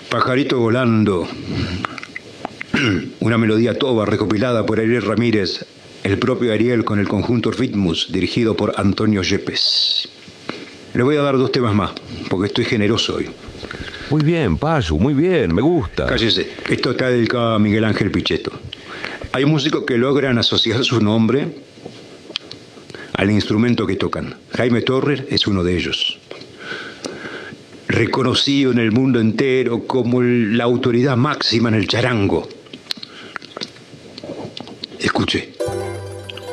Pajarito volando. Una melodía toba recopilada por Ariel Ramírez, el propio Ariel con el conjunto Ritmus, dirigido por Antonio Yepes. Le voy a dar 2 temas más, porque estoy generoso hoy. Muy bien, Payu, muy bien, me gusta. Cállese, esto está dedicado a Miguel Ángel Pichetto. Hay músicos que logran asociar su nombre al instrumento que tocan. Jaime Torres es uno de ellos. Reconocido en el mundo entero como la autoridad máxima en el charango.